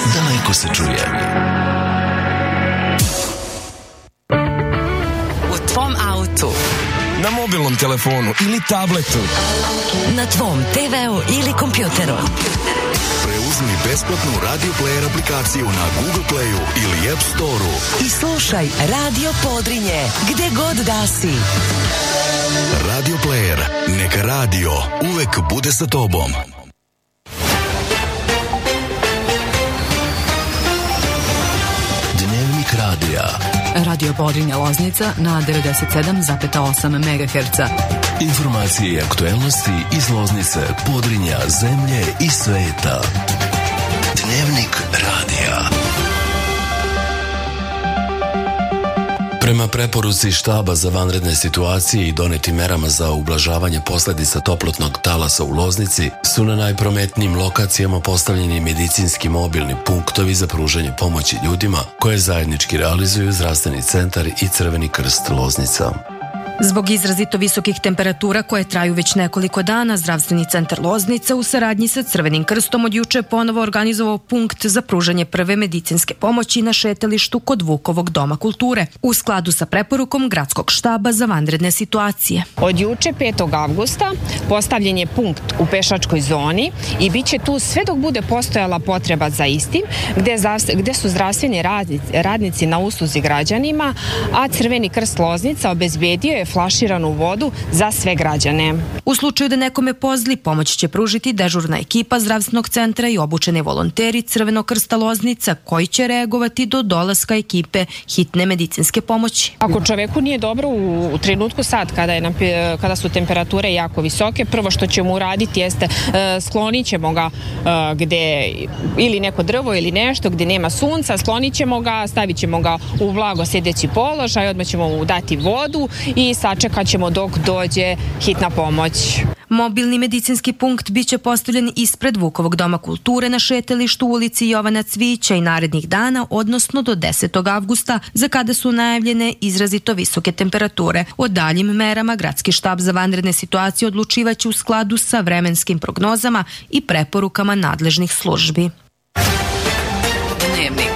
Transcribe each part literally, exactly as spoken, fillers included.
daleko se čuje. U tvom autu, na mobilnom telefonu ili tabletu, na tvom te veu ili kompjuteru. Preuzmi besplatnu Radio Player aplikaciju na Google Playu ili App Storeu i slušaj Radio Podrinje gde god da si. Radio Player, neka radio uvek bude sa tobom. Dnevnik radija. Radio Podrinja Loznica na devedeset sedam zarez osam megaherca. Informacije i aktuelnosti iz Loznice, Podrinja, zemlje i sveta. Dnevnik radija. Prema preporuci štaba za vanredne situacije i donetim merama za ublažavanje posledica toplotnog talasa u Loznici su na najprometnijim lokacijama postavljeni medicinski mobilni punktovi za pružanje pomoći ljudima koje zajednički realizuju Zdravstveni centar i Crveni krst Loznica. Zbog izrazito visokih temperatura koje traju već nekoliko dana, Zdravstveni centar Loznica u saradnji sa Crvenim krstom od juče ponovo organizovao punkt za pružanje prve medicinske pomoći na šetalištu kod Vukovog doma kulture, u skladu sa preporukom Gradskog štaba za vanredne situacije. Od juče petog avgusta postavljen je punkt u pešačkoj zoni i bit će tu sve dok bude postojala potreba za istim, gde, gde su zdravstveni radnici na usluzi građanima, a Crveni krst Loznica obezbedio je flaširanu vodu za sve građane. U slučaju da nekome pozli, pomoć će pružiti dežurna ekipa Zdravstvenog centra i obučeni volonteri Crvenog krsta Loznica koji će reagovati do dolaska ekipe hitne medicinske pomoći. Ako čoveku nije dobro u, u trenutku sad kada, je, kada su temperature jako visoke, prvo što ćemo uraditi jeste e, sklonit ćemo ga e, gde ili neko drvo ili nešto gde nema sunca, sklonit ćemo ga, stavit ćemo ga u vlago sedeći položaj, odmah ćemo mu dati vodu i sačekat ćemo dok dođe hitna pomoć. Mobilni medicinski punkt biće postavljen ispred Vukovog doma kulture na šetalištu u ulici Jovana Cvića i narednih dana, odnosno do desetog avgusta, za kada su najavljene izrazito visoke temperature. O daljim merama Gradski štab za vanredne situacije odlučivaće u skladu sa vremenskim prognozama i preporukama nadležnih službi. Dnevnik.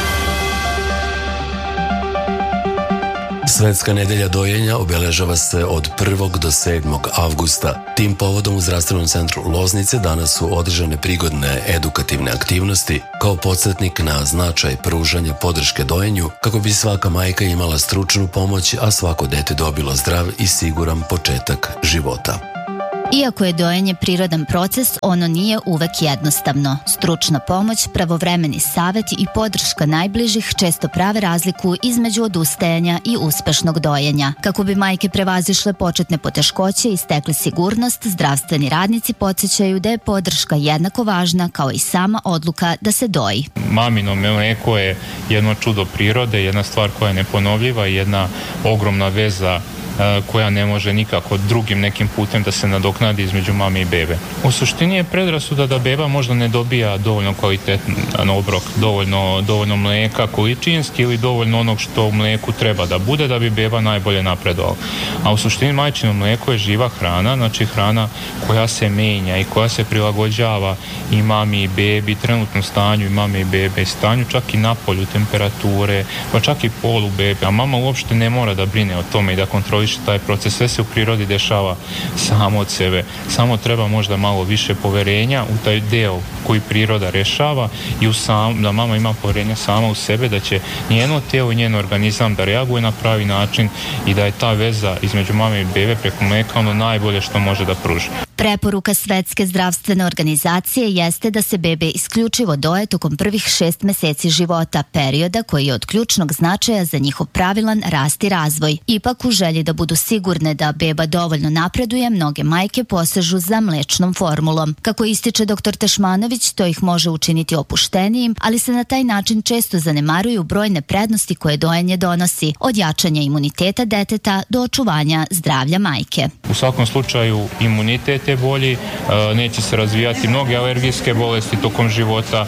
Svetska nedelja dojenja obeležava se od prvog do sedmog avgusta. Tim povodom u Zdravstvenom centru Loznice danas su održane prigodne edukativne aktivnosti kao podsjetnik na značaj pružanja podrške dojenju kako bi svaka majka imala stručnu pomoć, a svako dete dobilo zdrav i siguran početak života. Iako je dojenje prirodan proces, ono nije uvek jednostavno. Stručna pomoć, pravovremeni savet i podrška najbližih često prave razliku između odustajanja i uspešnog dojenja. Kako bi majke prevazišle početne poteškoće i stekle sigurnost, zdravstveni radnici podsjećaju da je podrška jednako važna kao i sama odluka da se doji. Mamino mleko je jedno čudo prirode, jedna stvar koja je neponovljiva i jedna ogromna veza koja ne može nikako drugim nekim putem da se nadoknadi između mame i bebe. U suštini je predrasuda da beba možda ne dobija dovoljno kvalitetan obrok, dovoljno, dovoljno mleka količinski ili dovoljno onog što u mleku treba da bude da bi beba najbolje napredovala. A u suštini majčino mleko je živa hrana, znači hrana koja se menja i koja se prilagođava i mami i bebi, trenutnom stanju i mame i bebe, stanju čak i napolju temperature, pa čak i polu bebe. A mama uopšte ne mora da brine o tome i da kontroliše taj proces, sve se u prirodi dešava samo od sebe. Samo treba možda malo više poverenja u taj deo koji priroda rešava i u sam, da mama ima poverenja sama u sebe, da će njeno telo i njen organizam da reaguje na pravi način i da je ta veza između mame i bebe preko mleka ono najbolje što može da pruži. Preporuka Svetske zdravstvene organizacije jeste da se bebe isključivo doje tokom prvih šest meseci života, perioda koji je od ključnog značaja za njihov pravilan rast i razvoj. Ipak, u želji da budu sigurne da beba dovoljno napreduje, mnoge majke posežu za mlečnom formulom. Kako ističe doktor Tešmanović, to ih može učiniti opuštenijim, ali se na taj način često zanemaruju brojne prednosti koje dojenje donosi, od jačanja imuniteta deteta do očuvanja zdravlja majke. U svakom slučaju imunitet je bolji, neće se razvijati mnoge alergijske bolesti tokom života,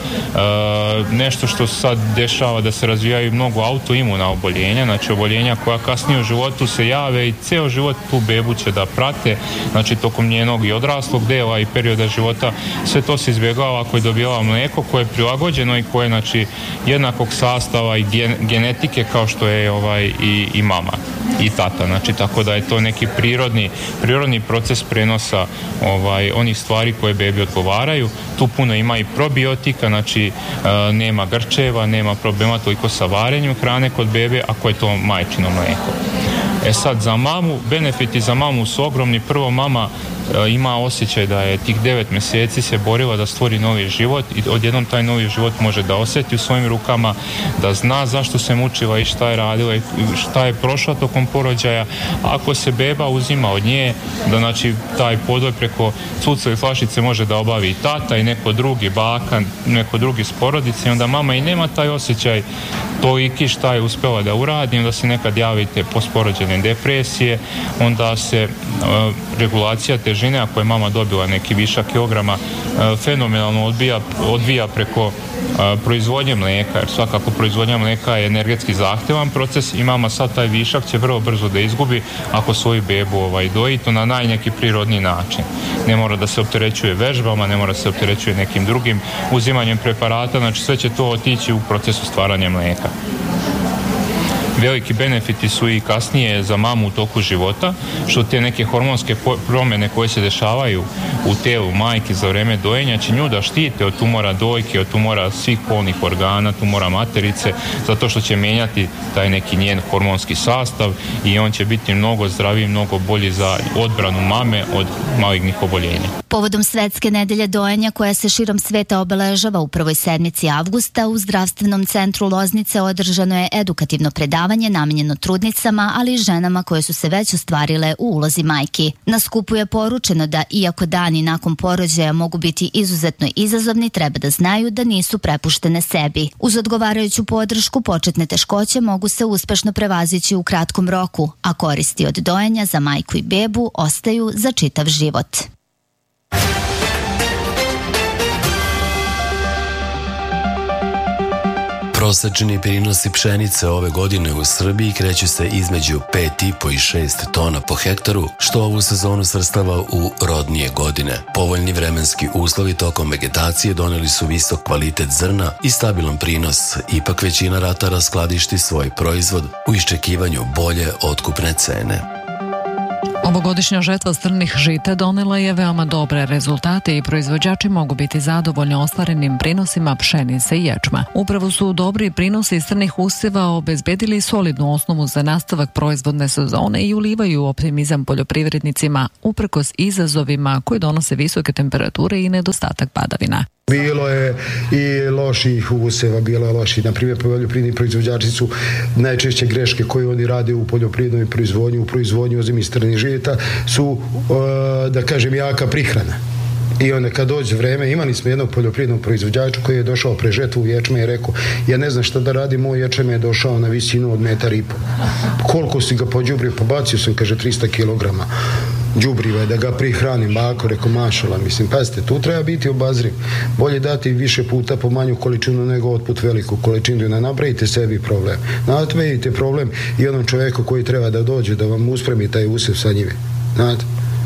nešto što se sad dešava da se razvijaju mnogo autoimuna oboljenja, znači oboljenja koja kasnije u životu se jave useve i ceo život tu bebu će da prate, znači tokom njenog i odraslog dela i perioda života. Sve to se izbjegava ako je dobijala mlijeko koje je prilagođeno i koje je znači jednakog sastava i gen, genetike kao što je ovaj i, i mama i tata, znači tako da je to neki prirodni, prirodni proces prenosa ovaj, onih stvari koje bebi odgovaraju. Tu puno ima i probiotika, znači e, nema grčeva, nema problema toliko sa varenjem hrane kod bebe, ako je to majčino mlijeko. E sad, za mamu, benefiti za mamu su ogromni. Prvo, mama e, ima osjećaj da je tih devet mjeseci se borila da stvori novi život i odjednom taj novi život može da osjeti u svojim rukama, da zna zašto se mučila i šta je radila i šta je prošla tokom porođaja. Ako se beba uzima od nje, da znači taj podoj preko cuca i flašice može da obavi i tata i neko drugi, baka, neko drugi s porodice, onda mama i nema taj osjećaj toliki šta je uspjela da uradi, onda se nekad javite postporođajne depresije, onda se e, regulacija težine, ako je mama dobila neki višak kilograma, e, fenomenalno odbija, odvija preko e, proizvodnje mlijeka, jer svakako proizvodnja mlijeka je energetski zahtjevan proces i mama sad taj višak će vrlo brzo da izgubi ako svoju bebu ovaj, doji, to na najneki prirodni način. Ne mora da se opterećuje vežbama, ne mora da se opterećuje nekim drugim uzimanjem preparata, znači sve će to otići u procesu stvaranja mlijeka. Veliki benefiti su i kasnije za mamu u toku života, što te neke hormonske promjene koje se dešavaju u telu majke za vrijeme dojenja će nju da štite od tumora dojke, od tumora svih polnih organa, tumora materice, zato što će mijenjati taj neki njen hormonski sastav i on će biti mnogo zdraviji, mnogo bolji za odbranu mame od malignih oboljenja. Povodom Svetske nedelje dojenja koja se širom sveta obeležava u prvoj sedmici avgusta, u Zdravstvenom centru Loznice održano je edukativno predavanje namijenjeno trudnicama, ali i ženama koje su se već ostvarile u ulozi majki. Na skupu je poručeno da iako dani nakon porođaja mogu biti izuzetno izazovni, treba da znaju da nisu prepuštene sebi. Uz odgovarajuću podršku početne teškoće mogu se uspešno prevazići u kratkom roku, a koristi od dojenja za majku i bebu ostaju za čitav život. Prosečni prinosi pšenice ove godine u Srbiji kreću se između pet i po i šest tona po hektaru, što ovu sezonu svrstava u rodnije godine. Povoljni vremenski uslovi tokom vegetacije doneli su visok kvalitet zrna i stabilan prinos, ipak većina ratara skladišti svoj proizvod u iščekivanju bolje otkupne cene. Ovogodišnja žetva strnih žita donela je veoma dobre rezultate i proizvođači mogu biti zadovoljni ostvarenim prinosima pšenice i ječma. Upravo su dobri prinosi strnih usjeva obezbedili solidnu osnovu za nastavak proizvodne sezone i ulivaju optimizam poljoprivrednicima uprkos izazovima koji donose visoke temperature i nedostatak padavina. Bilo je i loših useva, bilo je loših. Na primjer, poljoprivredni proizvođači su najčešće greške koje oni rade u poljoprivrednoj proizvodnji, u proizvodnji ozimi strnih žita su, da kažem, jaka prihrana. I onda kad dođe vreme, imali smo jednog poljoprivrednog proizvođača koji je došao pre žetvu ječma i rekao, ja ne znam šta da radi, moj ječam je došao na visinu od metar i po. Koliko si ga pođubrio, pobacio sam, kaže, trista kilograma đubriva, da ga prihranim, bako, rekao, mašala, mislim, pazite, tu treba biti obazriv. Bolje dati više puta po manju količinu nego otput veliku količinu, ne napravite sebi problem. Napravite problem i onom čoveku koji treba da dođe, da vam uspremi taj usev sa njive. Znate?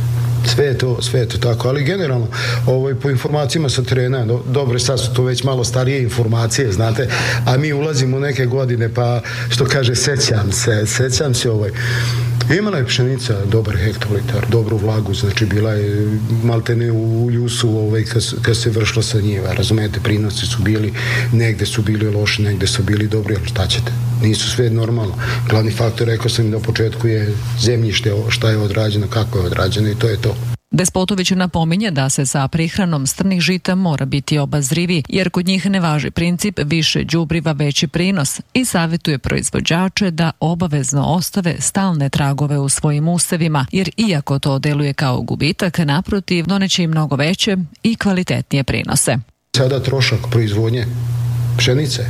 Sve je to, sve je to tako, ali generalno ovaj, po informacijama sa terena, do, dobro, sad su to već malo starije informacije, znate, a mi ulazimo u neke godine, pa što kaže, sećam se, sećam se ovaj, imala je pšenica dobar hektolitar, dobru vlagu, znači bila je maltene u ljusu ovaj, kad, kad se vršla sa njiva, razumete, prinosi su bili, negde su bili loši, negde su bili dobri, ali šta ćete? Nisu sve normalno. Glavni faktor, rekao sam na početku, je zemljište, šta je odrađeno, kako je odrađeno i to je to. Despotović napominje da se sa prihranom strnih žita mora biti obazrivi, jer kod njih ne važi princip više đubriva veći prinos i savjetuje proizvođače da obavezno ostave stalne tragove u svojim usevima, jer iako to deluje kao gubitak, naprotiv doneće i mnogo veće i kvalitetnije prinose. Sada trošak proizvodnje pšenice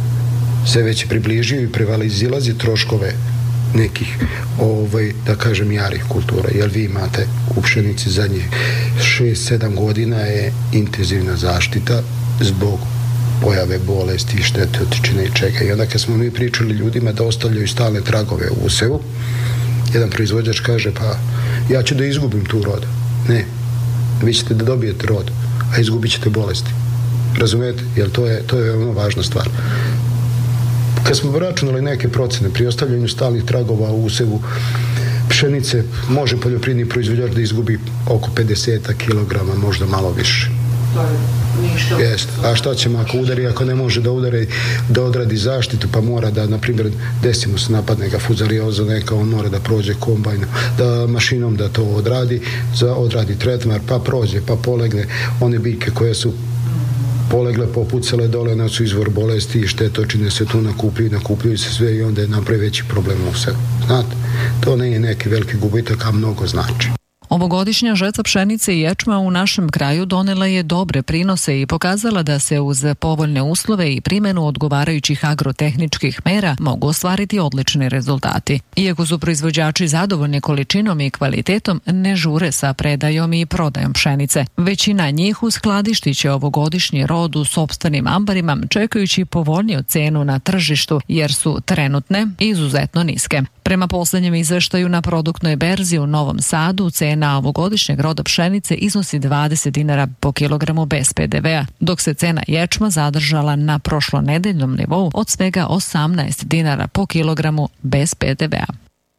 se već približio i prevalizilazi troškove nekih, ovaj, da kažem, jarih kultura, jer vi imate u pšenici zadnjih šest sedam godina je intenzivna zaštita zbog pojave bolesti, štete, otičine i čega. I onda kad smo mi pričali ljudima da ostavljaju stalne tragove u usevu, Jedan proizvođač kaže, pa ja ću da izgubim tu rod. Ne, vi ćete da dobijete rod, a izgubit ćete bolesti. Razumete? Jer to je, to je ono važna stvar. Kad smo računali neke procene pri ostavljanju stalnih tragova u usevu pšenice, može poljoprivredni proizvođač da izgubi oko pedeset kilograma, možda malo više. Jest. A šta ćemo ako udari, ako ne može da udari, da odradi zaštitu, pa mora da, na primjer, desimo se napadne ga fuzarioza neka, on mora da prođe kombajnom, da mašinom da to odradi, za odradi tretman, pa prođe, pa polegne one biljke koje su polegle, popucale dole, na su izvor bolesti i štetočine se tu nakupljuju, nakupljuju se sve i onda je napravi veći problem u sebi. Znate, to nije neki veliki gubitak, a mnogo znači. Ovogodišnja žetva pšenice i ječma u našem kraju donela je dobre prinose i pokazala da se uz povoljne uslove i primjenu odgovarajućih agrotehničkih mera mogu ostvariti odlični rezultati. Iako su proizvođači zadovoljni količinom i kvalitetom, ne žure sa predajom i prodajom pšenice. Većina njih uskladištit će ovogodišnji rod u sopstvenim ambarima, čekajući povoljniju cenu na tržištu, jer su trenutne i izuzetno niske. Prema posljednjem izveštaju na produktnoj berzi u Novom Sadu, cena ovogodišnjeg roda pšenice iznosi dvadeset dinara po kilogramu bez pe de vea, dok se cena ječma zadržala na prošlonedeljnom nivou od svega osamnaest dinara po kilogramu bez pe de vea.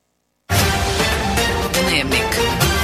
Dnevnik.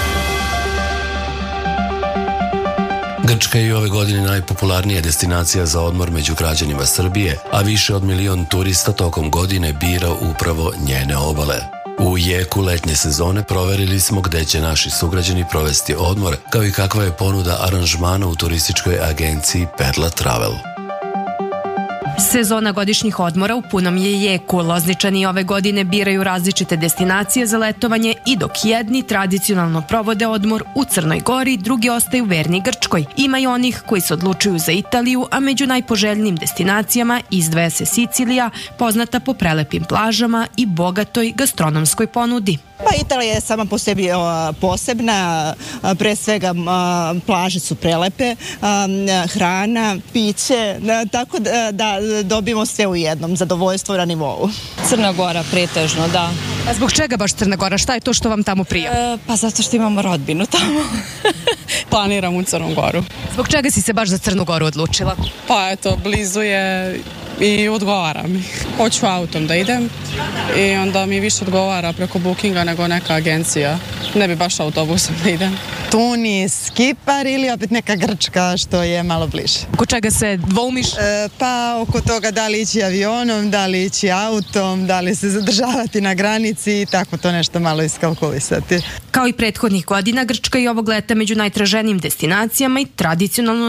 Grčka je i ove godine najpopularnija destinacija za odmor među građanima Srbije, a više od milion turista tokom godine bira upravo njene obale. U jeku letnje sezone proverili smo gde će naši sugrađani provesti odmor, kao i kakva je ponuda aranžmana u turističkoj agenciji Perla Travel. Sezona godišnjih odmora u punom je jeku. Lozničani ove godine biraju različite destinacije za letovanje i dok jedni tradicionalno provode odmor u Crnoj Gori, drugi ostaju verni Grčkoj. Ima i onih koji se odlučuju za Italiju, a među najpoželjnijim destinacijama izdvaja se Sicilija, poznata po prelepim plažama i bogatoj gastronomskoj ponudi. Pa Italija je sama po sebi o, posebna, a, pre svega a, plaže su prelepe, a, hrana, piće, a, tako da, da dobijemo sve u jednom, zadovoljstvo na nivou. Crna Gora pretežno, da. A zbog čega baš Crna Gora? Šta je to što vam tamo prija? E, pa zato što imamo rodbinu tamo. Planiram u Crnu Goru. Zbog čega si se baš za Crnu Goru odlučila? Pa eto, blizu je i odgovara mi. Hoću autom da idem i onda mi više odgovara preko bookinga nego neka agencija. Ne bi baš autobusom da idem. Tunis, Kipar ili opet neka Grčka što je malo bliže. Oko čega se dvoumiš? E, pa oko toga da li ići avionom, da li ići autom, da li se zadržavati na granici i tako to nešto malo iskalkulisati. Kao i prethodnih godina, Grčka je ovog leta među najtraženijim destinacijama i tradicionalno